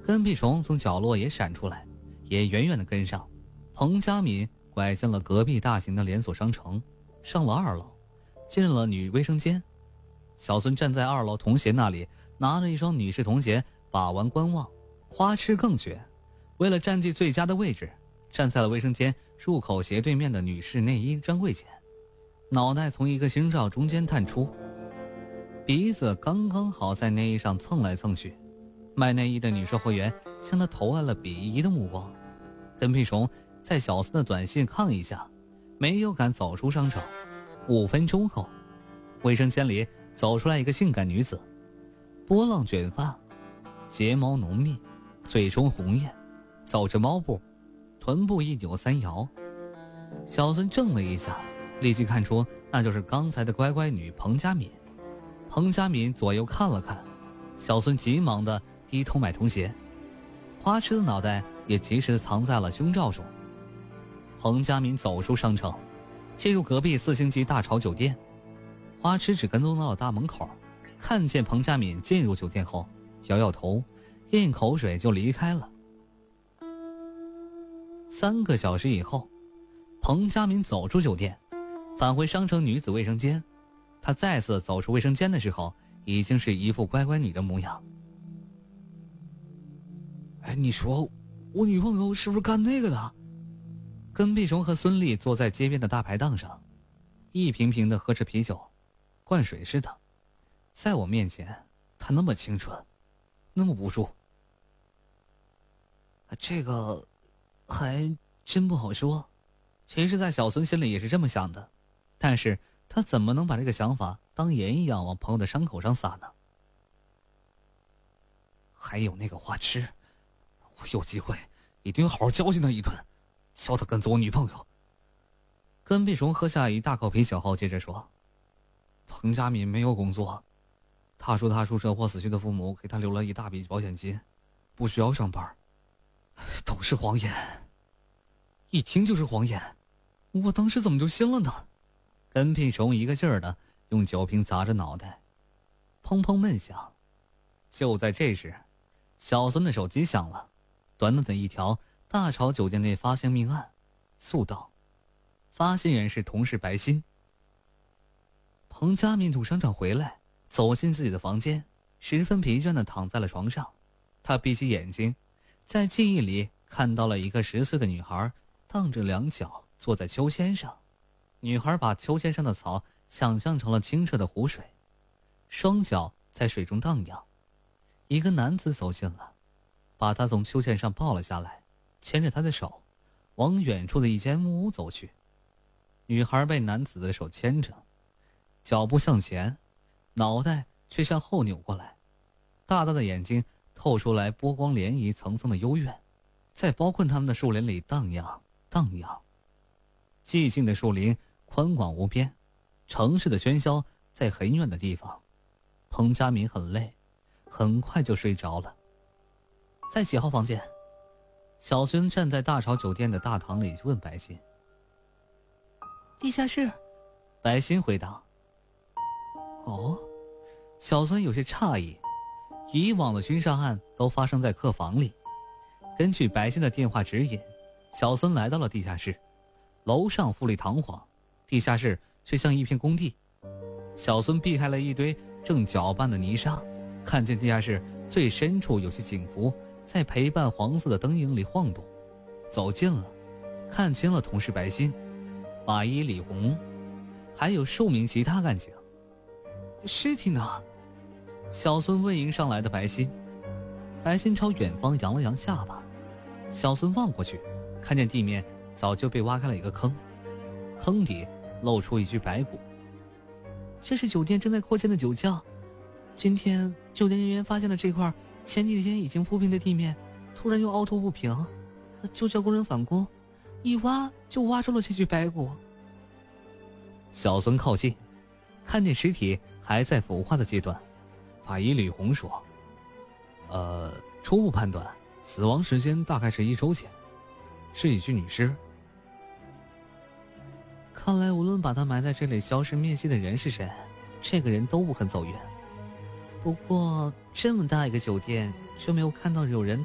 跟屁虫从角落也闪出来，也远远地跟上。彭佳敏拐进了隔壁大型的连锁商城，上了2楼，进了女卫生间。小孙站在2楼童鞋那里，拿着一双女士童鞋把玩观望。花痴更绝，为了占据最佳的位置，站在了卫生间入口斜对面的女士内衣专柜前，脑袋从一个胸罩中间探出，鼻子刚刚好在内衣上蹭来蹭去。卖内衣的女售货员向他投来了鄙夷的目光。跟屁虫在小孙的短信抗议下，没有敢走出商场。5分钟后，卫生间里走出来一个性感女子，波浪卷发，睫毛浓密，嘴唇红艳，走着猫步，臀部一扭三摇。小孙怔了一下，立即看出那就是刚才的乖乖女彭佳敏。彭佳敏左右看了看，小孙急忙的低头买童鞋，花痴的脑袋也及时藏在了胸罩中。彭佳敏走出商城，进入隔壁4星级大潮酒店。花痴只跟踪到了大门口，看见彭佳敏进入酒店后，摇摇头，咽口水就离开了。3个小时以后，彭佳敏走出酒店，返回商城女子卫生间。她再次走出卫生间的时候，已经是一副乖乖女的模样。你说我女朋友是不是干那个的？跟屁虫和孙俪坐在街边的大排档上，一瓶瓶的喝着啤酒，灌水似的。在我面前，她那么清纯，那么无助。这个还真不好说。其实在小孙心里也是这么想的，但是他怎么能把这个想法当盐一样往朋友的伤口上撒呢？还有那个花痴，我有机会一定要好好教训他一顿，教他跟踪我女朋友。跟屁虫喝下一大口啤酒后接着说，彭佳敏没有工作，他说他出车祸死去的父母给他留了一大笔保险金，不需要上班，都是谎言，一听就是谎言。我当时怎么就信了呢？跟屁虫一个劲儿的用酒瓶砸着脑袋，砰砰闷响。就在这时，小孙的手机响了，短短的一条大潮酒店内发现命案，速到，发现人是同事白鑫。彭佳敏从商场回来，走进自己的房间，十分疲倦的躺在了床上。他闭起眼睛，在记忆里看到了一个10岁的女孩荡着两脚坐在秋千上。女孩把秋千上的草想象成了清澈的湖水，双脚在水中荡漾。一个男子走近了，把她从秋千上抱了下来，牵着她的手往远处的一间木屋走去。女孩被男子的手牵着，脚步向前，脑袋却向后扭过来，大大的眼睛透出来波光涟漪层层的幽怨，在包困他们的树林里荡漾荡漾。寂静的树林宽广无边，城市的喧嚣在很远的地方。彭佳敏很累，很快就睡着了。在几号房间？小孙站在大潮酒店的大堂里问白鑫。地下室。白鑫回答。哦，小孙有些诧异，以往的凶杀案都发生在客房里。根据白鑫的电话指引，小孙来到了地下室。楼上富丽堂皇，地下室却像一片工地。小孙避开了一堆正搅拌的泥沙，看见地下室最深处有些警服在陪伴黄色的灯影里晃动。走近了，看清了同事白鑫、法医李红，还有数名其他干警。尸体呢？小孙问迎上来的白鑫。白鑫朝远方扬了扬下巴。小孙望过去，看见地面早就被挖开了一个坑，坑底露出一具白骨。这是酒店正在扩建的酒窖，今天酒店人员发现了这块前几天已经铺平的地面突然又凹凸不平，就叫工人返工，一挖就挖出了这具白骨。小孙靠近，看见尸体还在腐化的阶段。法医吕红说，初步判断死亡时间大概是1周前，是一具女尸。看来无论把他埋在这里消失灭迹的人是谁，这个人都不肯走远。不过这么大一个酒店，却没有看到有人